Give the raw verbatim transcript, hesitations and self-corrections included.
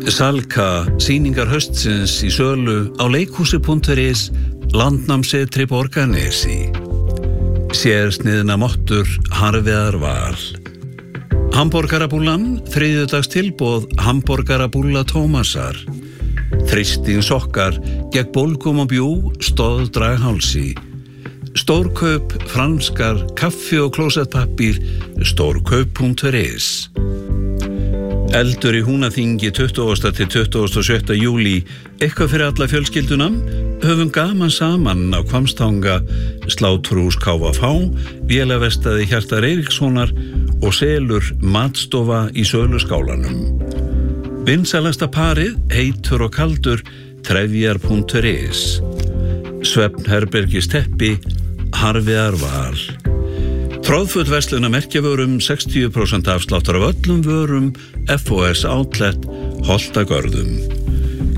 Salka, sýningar haustsins í sölu á leikhúsi punktur is, landnámsetri Borgarnesi. Sérsniðna mottur Harviðar Val. Hamborgarabúllan, þriðjudags tilboð Hamborgarabúlla Tómasar. Þristing sokkar, gegn bólgum og bjú, stóð draghálsi. Stórkaup, franskar, kaffi og klósettpappír, stórkaup punktur is. Eldur í Húnaþingi tuttugasta til tuttugasta og sjötta júlí, eitthvað fyrir alla fjölskylduna, höfum gaman saman á Hvammstanga, Sláturhús K V F, vélaverstaði Hjartar Eiríkssonar og selur matstofa í söluskálanum. Vinsælasta parið, heitur og kaldur, trefjar punktur is. Svefnherbergis teppi, Harviðar Val. Tróðfull verslun að merkjavörum, sextíu prósent afsláttur af öllum vörum, F O S Outlet, Holtagörðum.